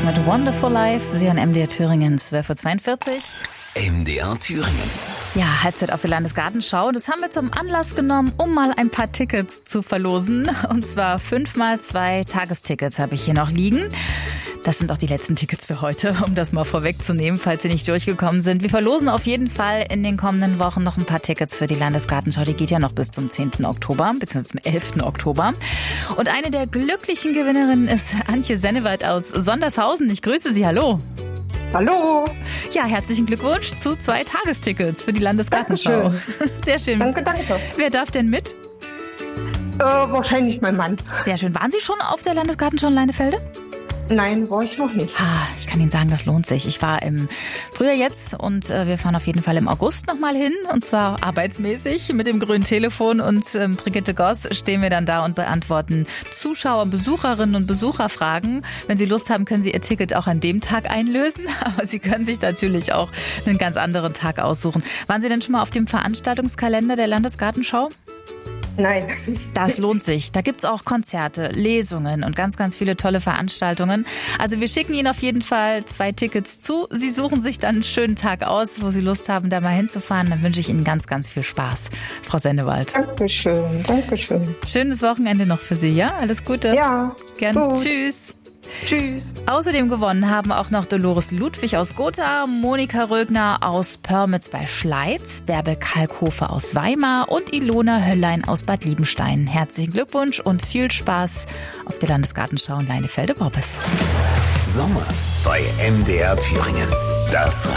mit Wonderful Life. Sie hören MDR Thüringen, 12.42 Uhr. MDR Thüringen. Ja, Halbzeit auf der Landesgartenschau. Das haben wir zum Anlass genommen, um mal ein paar Tickets zu verlosen. Und zwar 5x2 Tagestickets habe ich hier noch liegen. Das sind auch die letzten Tickets für heute, um das mal vorwegzunehmen, falls Sie nicht durchgekommen sind. Wir verlosen auf jeden Fall in den kommenden Wochen noch ein paar Tickets für die Landesgartenschau. Die geht ja noch bis zum 10. Oktober, beziehungsweise zum 11. Oktober. Und eine der glücklichen Gewinnerinnen ist Antje Sennewald aus Sondershausen. Ich grüße Sie, hallo. Hallo. Ja, herzlichen Glückwunsch zu 2 Tagestickets für die Landesgartenschau. Dankeschön. Sehr schön. Danke. Wer darf denn mit? Wahrscheinlich mein Mann. Sehr schön. Waren Sie schon auf der Landesgartenschau in Leinefelde? Nein, war ich noch nicht. Ich kann Ihnen sagen, das lohnt sich. Ich war im Frühjahr jetzt und wir fahren auf jeden Fall im August nochmal hin. Und zwar arbeitsmäßig mit dem grünen Telefon und Brigitte Goss stehen wir dann da und beantworten Zuschauer, Besucherinnen und Besucherfragen. Wenn Sie Lust haben, können Sie Ihr Ticket auch an dem Tag einlösen. Aber Sie können sich natürlich auch einen ganz anderen Tag aussuchen. Waren Sie denn schon mal auf dem Veranstaltungskalender der Landesgartenschau? Nein. Das lohnt sich. Da gibt's auch Konzerte, Lesungen und ganz, ganz viele tolle Veranstaltungen. Also wir schicken Ihnen auf jeden Fall 2 Tickets zu. Sie suchen sich dann einen schönen Tag aus, wo Sie Lust haben, da mal hinzufahren. Dann wünsche ich Ihnen ganz, ganz viel Spaß, Frau Sennewald. Dankeschön. Schönes Wochenende noch für Sie, ja? Alles Gute. Ja. Gern. Gut. Tschüss. Tschüss. Außerdem gewonnen haben auch noch Dolores Ludwig aus Gotha, Monika Rögner aus Pörmitz bei Schleiz, Bärbel Kalkhofer aus Weimar und Ilona Höllein aus Bad Liebenstein. Herzlichen Glückwunsch und viel Spaß auf der Landesgartenschau in Leinefelde-Bobbes. Sommer bei MDR Thüringen. Das